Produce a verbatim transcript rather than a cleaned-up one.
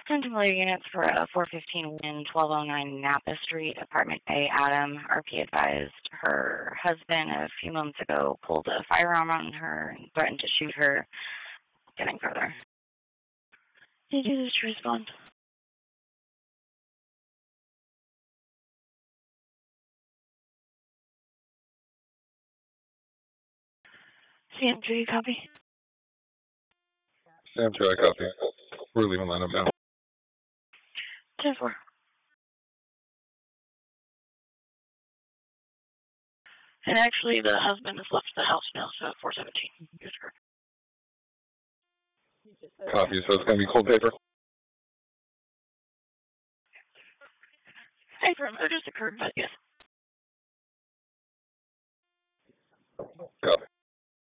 Sentinel units for a four fifteen Win, twelve oh nine Napa Street, Apartment A, Adam. R P advised her husband a few months ago pulled a firearm on her and threatened to shoot her. Getting further. Need you to respond. C M two, you copy? C M two, I copy. We're leaving lineup now. ten four. And actually, the husband has left the house now, so four seventeen. Yes, sir. Copy, so it's going to be cold paper? Hey, for a murder just occurred, but yes.